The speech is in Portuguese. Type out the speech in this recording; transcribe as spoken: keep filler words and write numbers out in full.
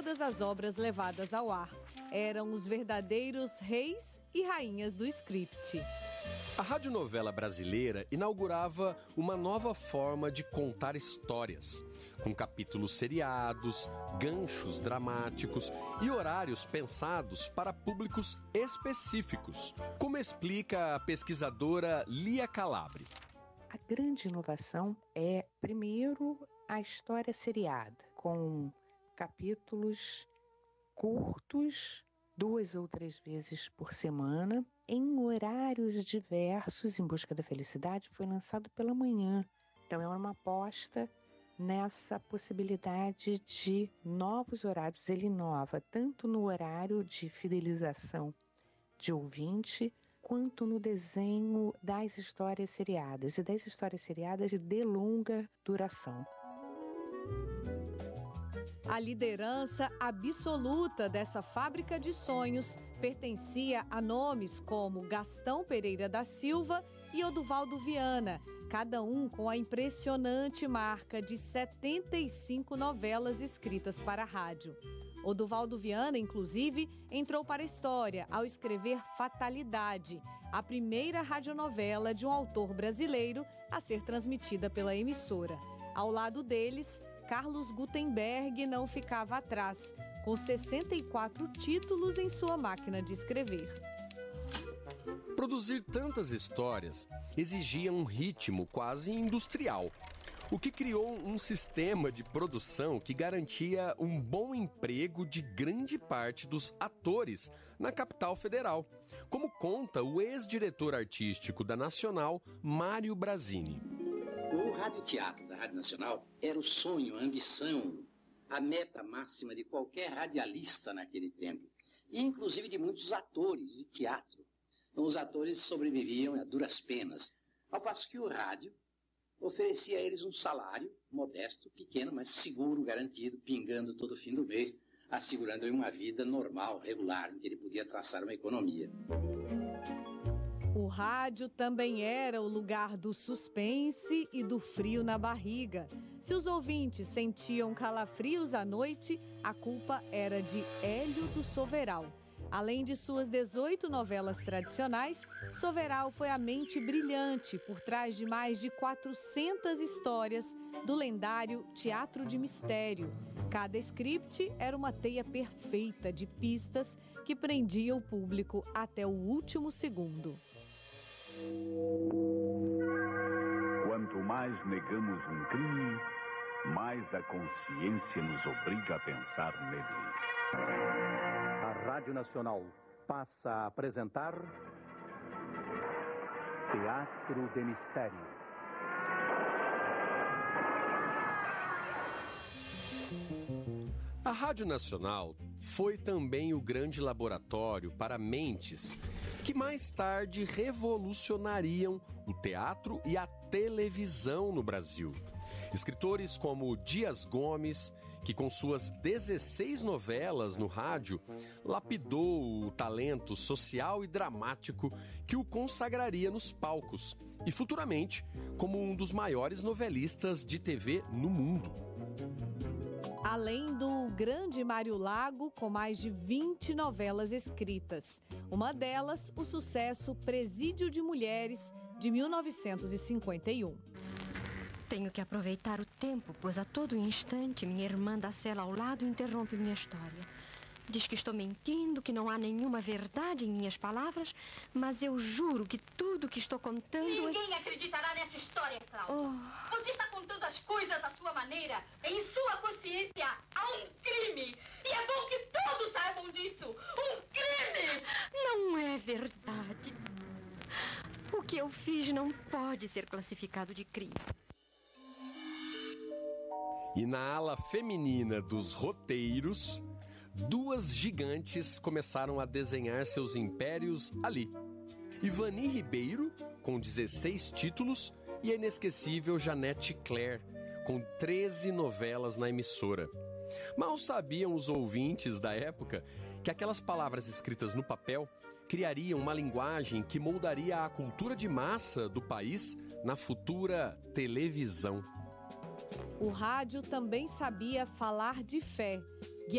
todas as obras levadas ao ar. Eram os verdadeiros reis e rainhas do script. A radionovela brasileira inaugurava uma nova forma de contar histórias, com capítulos seriados, ganchos dramáticos e horários pensados para públicos específicos, como explica a pesquisadora Lia Calabre. A grande inovação é, primeiro, a história seriada, com capítulos curtos, duas ou três vezes por semana, em horários diversos. Em Busca da Felicidade foi lançado pela manhã. Então é uma aposta nessa possibilidade de novos horários. Ele inova tanto no horário de fidelização de ouvinte, quanto no desenho das histórias seriadas, e das histórias seriadas de longa duração. A liderança absoluta dessa fábrica de sonhos pertencia a nomes como Gastão Pereira da Silva e Oduvaldo Viana, cada um com a impressionante marca de setenta e cinco novelas escritas para a rádio. Oduvaldo Viana, inclusive, entrou para a história ao escrever Fatalidade, a primeira radionovela de um autor brasileiro a ser transmitida pela emissora. Ao lado deles, Carlos Gutenberg não ficava atrás, com sessenta e quatro títulos em sua máquina de escrever. Produzir tantas histórias exigia um ritmo quase industrial, o que criou um sistema de produção que garantia um bom emprego de grande parte dos atores na capital federal, como conta o ex-diretor artístico da Nacional, Mário Brazini. O radioteatro da Rádio Nacional era o sonho, a ambição, a meta máxima de qualquer radialista naquele tempo, e inclusive de muitos atores de teatro. Então, os atores sobreviviam a duras penas, ao passo que o rádio oferecia a eles um salário modesto, pequeno, mas seguro, garantido, pingando todo fim do mês, assegurando uma vida normal, regular, em que ele podia traçar uma economia. O rádio também era o lugar do suspense e do frio na barriga. Se os ouvintes sentiam calafrios à noite, a culpa era de Hélio do Soveral. Além de suas dezoito novelas tradicionais, Soveral foi a mente brilhante por trás de mais de quatrocentas histórias do lendário Teatro de Mistério. Cada script era uma teia perfeita de pistas que prendia o público até o último segundo. Quanto mais negamos um crime, mais a consciência nos obriga a pensar nele. A Rádio Nacional passa a apresentar Teatro de Mistério. A Rádio Nacional foi também o grande laboratório para mentes que mais tarde revolucionariam o teatro e a televisão no Brasil. Escritores como Dias Gomes, que com suas dezesseis novelas no rádio, lapidou o talento social e dramático que o consagraria nos palcos e futuramente como um dos maiores novelistas de T V no mundo. Além do grande Mário Lago, com mais de vinte novelas escritas. Uma delas, o sucesso Presídio de Mulheres, de mil novecentos e cinquenta e um. Tenho que aproveitar o tempo, pois a todo instante minha irmã da cela ao lado interrompe minha história. Diz que estou mentindo, que não há nenhuma verdade em minhas palavras, mas eu juro que tudo que estou contando... Ninguém acreditará nessa história, Cláudia. Oh. Você está contando as coisas à sua maneira. Em sua consciência há um crime. E é bom que todos saibam disso. Um crime! Não é verdade. O que eu fiz não pode ser classificado de crime. E na ala feminina dos roteiros, duas gigantes começaram a desenhar seus impérios ali. Ivani Ribeiro, com dezesseis títulos, e a inesquecível Janete Claire, com treze novelas na emissora. Mal sabiam os ouvintes da época que aquelas palavras escritas no papel criariam uma linguagem que moldaria a cultura de massa do país na futura televisão. O rádio também sabia falar de fé.